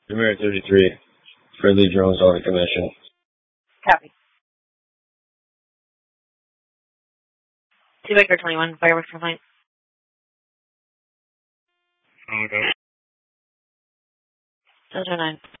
Premier 33, friendly drones on the commission. Copy. 2 Baker 21, fireworks complaint. Okay. 09.